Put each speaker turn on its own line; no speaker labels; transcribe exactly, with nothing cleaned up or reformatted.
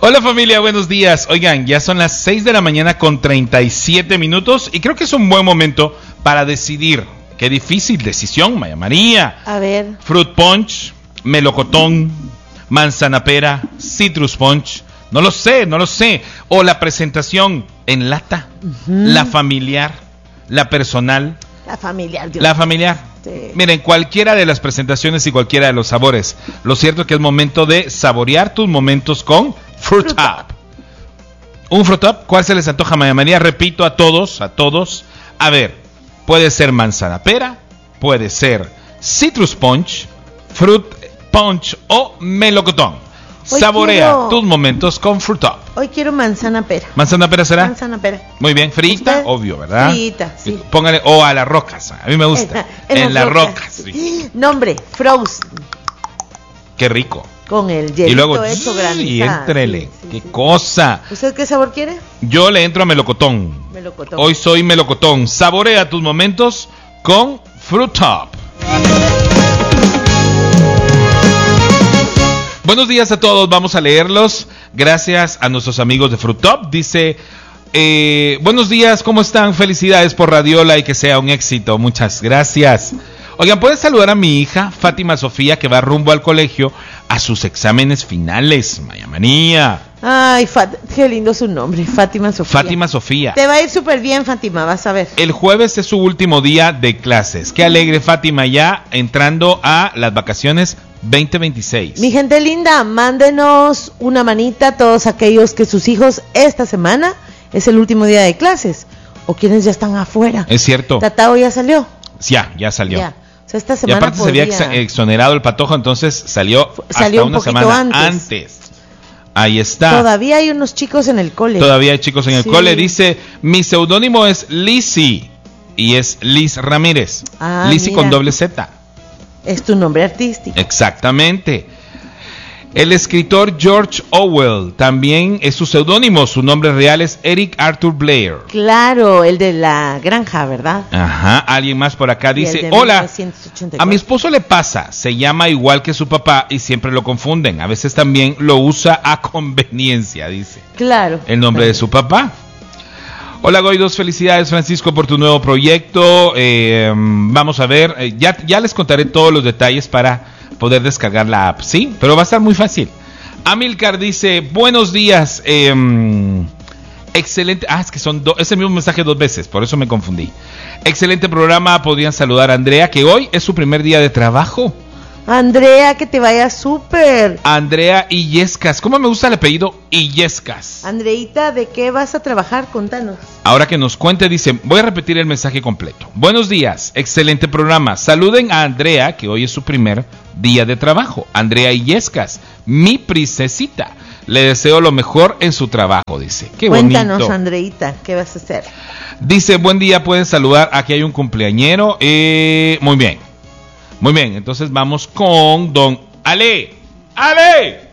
Hola familia, buenos días. Oigan, ya son las seis de la mañana con treinta y siete minutos y creo que es un buen momento para decidir. Qué difícil decisión, Maya María.
A ver.
Fruit punch, melocotón, manzana pera, citrus punch. No lo sé, no lo sé. O la presentación en lata, uh-huh. La familiar, la personal.
La familiar. Dios.
La familiar. Sí. Miren, cualquiera de las presentaciones y cualquiera de los sabores. Lo cierto es que es momento de saborear tus momentos con Fruit Up. Un Fruit Up, ¿cuál se les antoja, Maya María? Repito a todos, a todos. A ver, puede ser manzana pera, puede ser citrus punch, fruit punch o melocotón. Hoy Saborea quiero... tus momentos con Fruit Up.
Hoy quiero manzana pera.
¿Manzana pera será?
Manzana pera.
Muy bien, frita,
¿Usted?
Obvio, ¿verdad?
Frita, sí.
Póngale, o a las rocas, a mí me gusta.
En, en,
en las
las
rocas,
rocas
sí.
Nombre, frozen.
Qué rico.
Con el hielito
y luego,
hecho
granizado. Y éntrele,
sí, sí,
qué
sí.
cosa.
¿Usted qué sabor quiere?
Yo le entro a melocotón.
Melocotón.
Hoy soy melocotón. Saborea tus momentos con Fruit Up. Buenos días a todos, vamos a leerlos. Gracias a nuestros amigos de Fruit Up. Dice, eh, buenos días, ¿cómo están? Felicidades por Radiola y que sea un éxito. Muchas gracias. Oigan, ¿pueden saludar a mi hija, Fátima Sofía, que va rumbo al colegio a sus exámenes finales? Maya María.
Ay, Fat- qué lindo su nombre, Fátima Sofía.
Fátima Sofía.
Te va a ir súper bien, Fátima, vas a ver.
El jueves es su último día de clases. Qué alegre, Fátima, ya entrando a las vacaciones veinte veintiséis.
Mi gente linda, mándenos una manita a todos aquellos que sus hijos esta semana es el último día de clases o quienes ya están afuera.
Es cierto.
Tatao ya salió.
Ya, ya salió.
Ya. O sea, esta semana
y aparte
podría...
se había exonerado el patojo, entonces salió,
salió
hasta
un
una
poquito
semana
antes.
antes. Ahí está.
Todavía hay unos chicos en el cole.
Todavía hay chicos en el
sí.
cole. Dice, mi seudónimo es Lizzy y es Liz Ramírez.
Ah,
Lizzy
mira.
con doble Z.
Es tu nombre artístico.
Exactamente. El escritor George Orwell también es su seudónimo. Su nombre real es Eric Arthur Blair.
Claro, el de la granja, ¿verdad?
Ajá, alguien más por acá dice, hola,
mil novecientos ochenta y cuatro.
A mi esposo le pasa, se llama igual que su papá y siempre lo confunden. A veces también lo usa a conveniencia, dice.
Claro.
El nombre
claro.
de su papá. Hola Goidos, felicidades Francisco por tu nuevo proyecto. Eh, vamos a ver, eh, ya, ya les contaré todos los detalles para poder descargar la app, ¿sí? Pero va a estar muy fácil. Amilcar dice, buenos días, eh, excelente, ah, es que son dos, es el mismo mensaje dos veces, por eso me confundí. Excelente programa, podrían saludar a Andrea, que hoy es su primer día de trabajo.
Andrea, que te vaya súper.
Andrea Illescas, ¿cómo me gusta el apellido Illescas?
Andreita, ¿de qué vas a trabajar? Contanos.
Ahora que nos cuente, dice, voy a repetir el mensaje completo. Buenos días, excelente programa. Saluden a Andrea, que hoy es su primer día de trabajo. Andrea Illescas, mi princesita. Le deseo lo mejor en su trabajo, dice. Qué
Cuéntanos,
bonito.
Andreita, ¿qué vas a hacer?
Dice, buen día, pueden saludar. Aquí hay un cumpleañero. Eh, muy bien. Muy bien, entonces vamos con don Ale. ¡Ale!